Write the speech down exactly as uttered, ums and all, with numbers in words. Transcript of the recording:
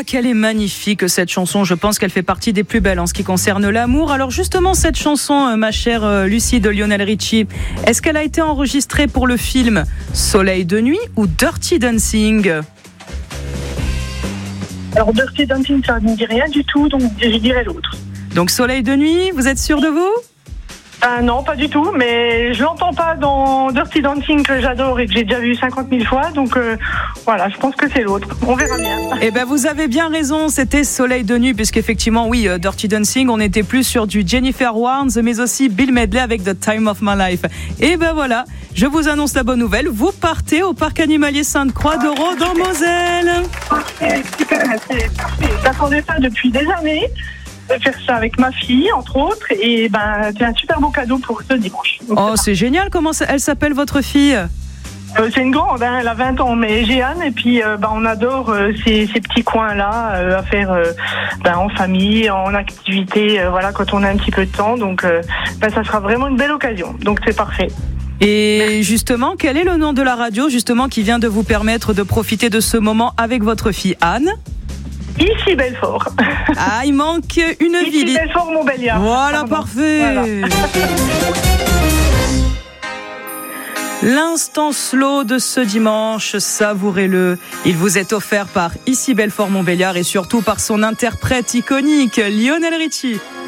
Ah, qu'elle est magnifique cette chanson, je pense qu'elle fait partie des plus belles en ce qui concerne l'amour. Alors justement cette chanson, ma chère Lucie, de Lionel Richie, est-ce qu'elle a été enregistrée pour le film Soleil de nuit ou Dirty Dancing ? Alors Dirty Dancing, ça ne me dit rien du tout, donc je dirais l'autre. Donc Soleil de nuit, vous êtes sûr de vous ? Ah non, pas du tout, mais je l'entends pas dans Dirty Dancing que j'adore et que j'ai déjà vu cinquante mille fois, donc euh, voilà, je pense que c'est l'autre. On verra bien. Eh ben vous avez bien raison, c'était Soleil de nuit, puisqu'effectivement, oui, euh, Dirty Dancing, on était plus sur du Jennifer Warnes, mais aussi Bill Medley avec The Time of My Life. Et ben voilà, je vous annonce la bonne nouvelle, vous partez au parc animalier Sainte-Croix d'Oro dans Moselle. Parfait, super, c'est parfait. J'attendais ça depuis des années. Faire ça avec ma fille, entre autres, et ben c'est un super beau cadeau pour ce dimanche. Donc, oh, c'est, c'est génial. Comment ça, elle s'appelle votre fille ? euh, c'est une grande, hein, elle a vingt ans, mais j'ai Anne, et puis euh, ben, on adore euh, ces, ces petits coins-là euh, à faire euh, ben, en famille, en activité, euh, voilà, quand on a un petit peu de temps. Donc, euh, ben, ça sera vraiment une belle occasion. Donc, c'est parfait. Et justement, quel est le nom de la radio justement qui vient de vous permettre de profiter de ce moment avec votre fille Anne ? Ici Belfort. Ah, il manque une Ici ville. Belfort, Montbéliard. Voilà, Pardon. parfait. Voilà. L'instant slow de ce dimanche, savourez-le. Il vous est offert par Ici Belfort Montbéliard et surtout par son interprète iconique, Lionel Richie.